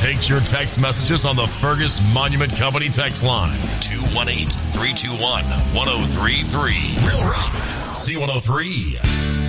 takes your text messages on the Fergus Monument Company text line. 218-321-1033. Real Rock C103.